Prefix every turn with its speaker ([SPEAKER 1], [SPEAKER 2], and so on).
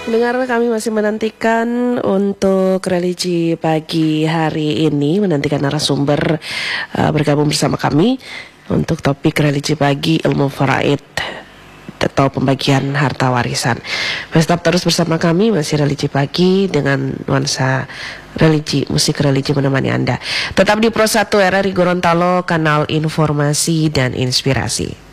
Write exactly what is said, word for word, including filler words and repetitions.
[SPEAKER 1] Pendengar, kami masih menantikan untuk religi pagi hari ini, menantikan narasumber uh, bergabung bersama kami untuk topik religi pagi ilmu faraid atau pembagian harta warisan. Tetap terus bersama kami, masih religi pagi dengan nuansa religi, musik religi menemani Anda. Tetap di Pro satu R R I Gorontalo, kanal informasi dan inspirasi.